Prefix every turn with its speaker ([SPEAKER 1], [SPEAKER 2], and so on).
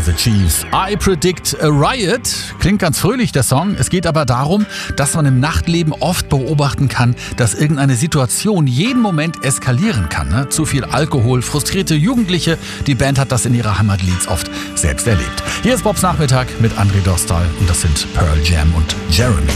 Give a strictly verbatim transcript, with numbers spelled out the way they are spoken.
[SPEAKER 1] The Chiefs. I Predict a Riot. Klingt ganz fröhlich, der Song. Es geht aber darum, dass man im Nachtleben oft beobachten kann, dass irgendeine Situation jeden Moment eskalieren kann. Ne? Zu viel Alkohol, frustrierte Jugendliche. Die Band hat das in ihrer Heimatleeds oft selbst erlebt. Hier ist Bobs Nachmittag mit André Dostal und das sind Pearl Jam und Jeremy.